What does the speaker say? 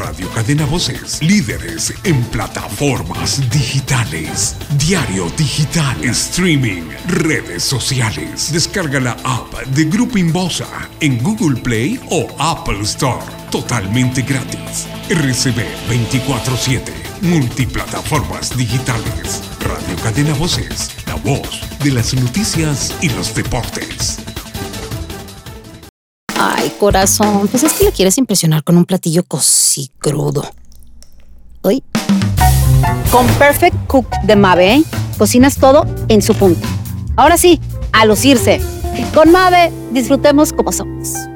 Radio Cadena Voces, líderes en plataformas digitales, diario digital, streaming, redes sociales. Descarga la app de Grupo Inbosa en Google Play o Apple Store, totalmente gratis. RCB 24/7, multiplataformas digitales. Radio Cadena Voces, la voz de las noticias y los deportes. Ay, corazón, pues es que le quieres impresionar con un platillo cosí crudo. Uy. Con Perfect Cook de Mave, cocinas todo en su punto. Ahora sí, a lucirse. Con Mave, disfrutemos como somos.